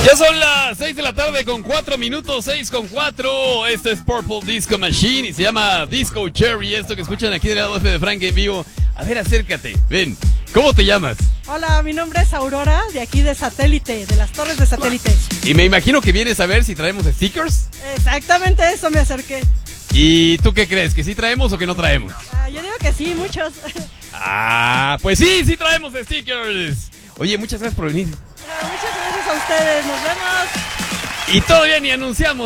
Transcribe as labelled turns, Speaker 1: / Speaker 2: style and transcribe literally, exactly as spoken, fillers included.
Speaker 1: Ya son las seis de la tarde con cuatro minutos, seis con cuatro. Este es Purple Disco Machine y se llama Disco Cherry. Esto que escuchan aquí del lado F de Frank en vivo. A ver, acércate, ven. ¿Cómo te llamas?
Speaker 2: Hola, mi nombre es Aurora, de aquí de Satélite, de las Torres de Satélite.
Speaker 1: Y me imagino que vienes a ver si traemos stickers.
Speaker 2: Exactamente eso me acerqué.
Speaker 1: ¿Y tú qué crees? ¿Que sí traemos o que no traemos?
Speaker 2: Ah, yo digo que sí, muchos.
Speaker 1: Ah, pues sí, sí traemos stickers. Oye, muchas gracias por venir.
Speaker 2: Ah, muchas gracias a ustedes, nos vemos.
Speaker 1: Y todavía ni anunciamos.